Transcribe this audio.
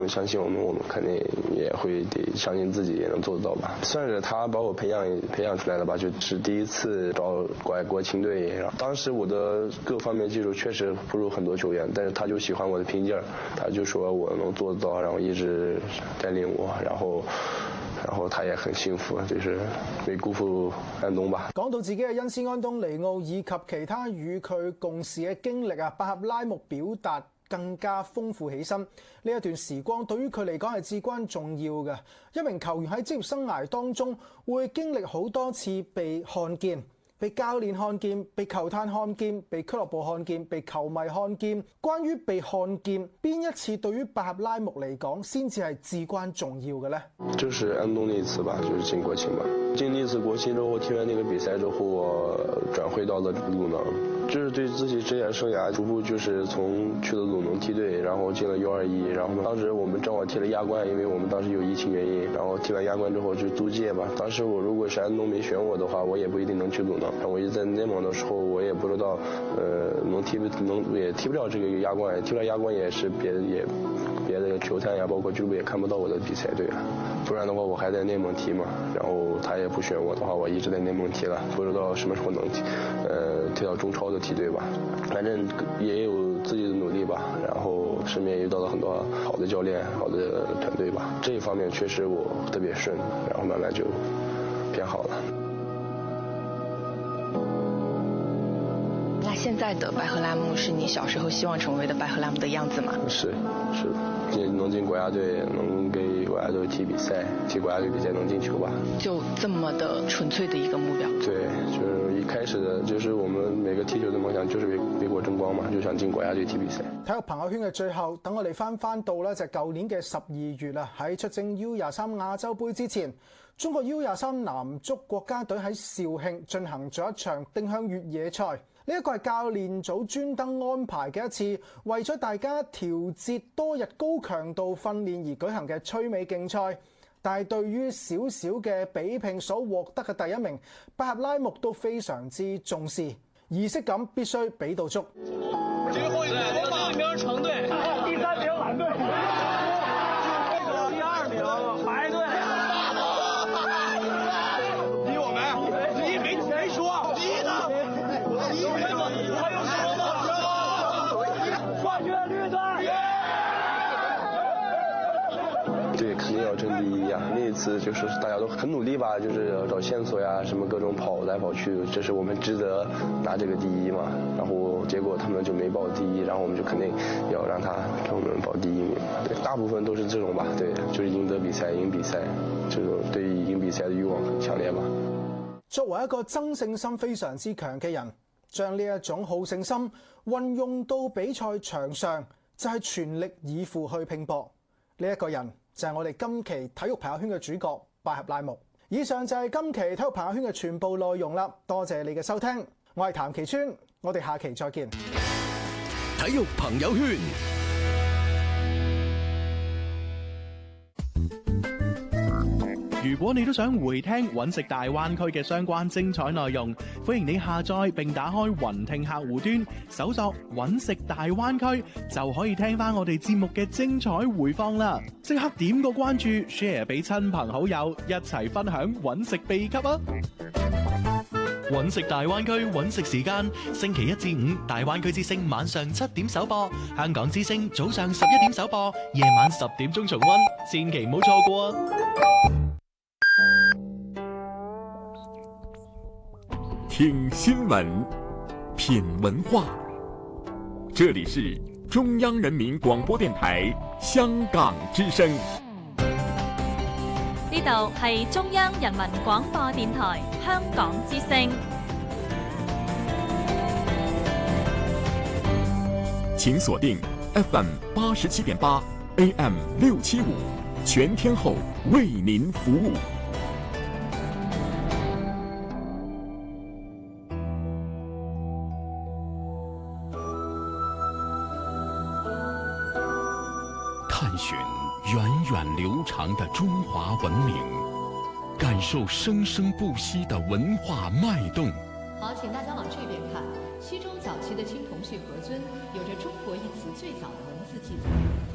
相信我们肯定也会得相信自己也能做得到吧。算是他把我培养出来的吧，就是第一次找国青队，然后当时我的各方面技术确实不如很多球员，但是他就喜欢我的拼劲儿，他就说我能做得到，然后一直带领我，然後他也很幸福，就是未辜負安東吧。 講到自己嘅恩師安東尼奧以及其他與佢共事嘅經歷啊，百合拉木表達更加豐富起身。呢一段時光對於佢嚟講係至關重要嘅。一名球員喺職業生涯當中會經歷好多次被看見。被教練看見，被球探看見，被俱樂部看見，被球迷看見。關於被看見，邊一次對於百合拉木嚟講先至係至關重要嘅呢？ 就是安東那一次吧，就是進國青吧。進那一次國青之後，踢完那個比賽之後，我轉會到了魯能，就是對自己職業生涯逐步就是從去了魯能梯隊，然後進了U21，然後當時我們正好踢了亞冠，因為我們當時有疫情原因，然後踢完亞冠之後就租借嘛。當時我如果是安東沒選我的話，我也不一定能去魯能。我一直在內蒙的時候，我也不知道，也踢不了這個亞冠，踢不了亞冠也是別的球探呀，包括俱樂部也看不到我的比賽，對啊。不然的話，我還在內蒙踢嘛，然後他也不選我的話，我一直在內蒙踢了，不知道什麼時候能踢到中超的梯隊吧。反正也有自己的努力吧，然後身邊也遇到了很多好的教練、好的團隊吧。這一方面確實我特別順，然後慢慢就變好了。 那現在的百合拉木是你小時候希望成為的百合拉木的樣子嗎？ 是的，能進國家隊，能給國家隊踢比賽，踢國家隊比賽能進球吧。 就這麼的純粹的一個目標。 對，就是一開始的，就是我們每個踢球的夢想就是為國爭光嘛，就想進國家隊踢比賽。 體育朋友圈嘅最後，等我哋翻到咧就係舊年嘅12月啦，喺出征 U23亞洲盃之前，中國 U23男足國家隊喺肇慶進行咗一場定向越野賽。呢一個係教練組專登安排嘅一次，為咗大家調節多日高強度訓練而舉行嘅趣味競賽。但係對於少少嘅比拼所獲得嘅第一名，百合拉木都非常之重視，儀式感必須俾到足。 最後一名橙隊，第3名藍隊，第2名白隊。比我們，你沒說，你呢？還有什麼嗎？冠軍綠隊。 對，肯定要爭第一呀！那一次就是大家都很努力吧，就是要找線索呀，什麼各種跑來跑去，這是我們值得拿這個第一嘛。然後結果他們就沒報第一，然後我們就肯定要讓他給我們報第一名。對，大部分都是這種吧，對，就是贏得比賽，贏比賽，這種對於贏比賽的慾望很強烈吧。 作為一個爭勝心非常之強嘅人，將呢一種好勝心運用到比賽場上，就係全力以赴去拼搏。呢一個人就係我哋今期體育朋友圈嘅主角百合拉木。以上就係今期體育朋友圈嘅全部內容啦，多謝你嘅收聽，我係譚其川，我哋下期再見。 體育朋友圈。 如果你都想回聽揾食大灣區嘅相關精彩內容，歡迎你下載並打開雲聽客戶端，搜索揾食大灣區，就可以聽翻我哋節目嘅精彩回放啦！即刻點個關注 ，share 俾親朋好友，一齊分享揾食秘笈啊！ 揾食大灣區揾食時間，星期1至5大灣區之聲晚上7點首播，香港之聲早上11點首播，夜晚10點鐘重溫，千祈唔好錯過啊！ 聽新聞，品文化，這裡是中央人民廣播電台香港之聲。 呢度係中央人民廣播電台香港之聲。 請鎖定 FM 87.8 AM 675，全天候為您服務。 探尋源遠流長的中華文明，感受生生不息的文化脈動。 好，請大家往這邊看，西周早期的青銅器盒尊有着中國一詞最早的文字記載。